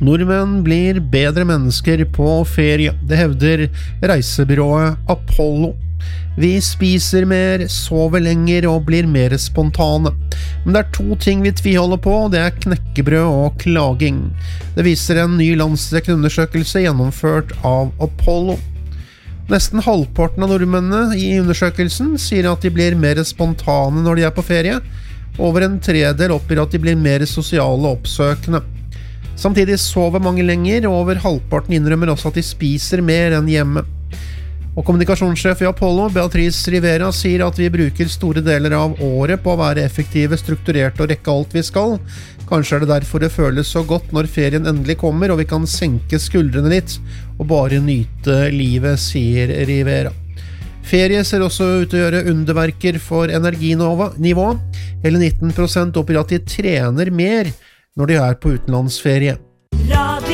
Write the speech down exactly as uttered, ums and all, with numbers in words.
Nordmenn blir bedre mennesker på ferie, det hevder reisebyrået Apollo. Vi spiser mer, sover lenger og blir mer spontane. Men det er to ting vi tviholder på, det er knekkebrød og klaging. Det viser en ny landsdekkende undersøkelse gjennomført av Apollo. Nesten halvparten av nordmennene i undersøkelsen sier at de blir mer spontane når de er på ferie. Over en tredel oppgir at de blir mer sosiale og oppsøkende. Samtidig sover mange lenger, og over halvparten innrømmer også at de spiser mer enn hjemme. Og kommunikasjonssjef i Apollo, Beatrice Rivera, sier at vi bruker store deler av året på å være effektive, strukturerte og rekke alt vi skal. Kanskje er det derfor det føles så godt når ferien endelig kommer, og vi kan senke skuldrene litt og bare nyte livet, sier Rivera. Ferie ser også ut til å gjøre underverker for energinivå. Hele nitten prosent oppgir at de trener mer når de er på utenlandsferie.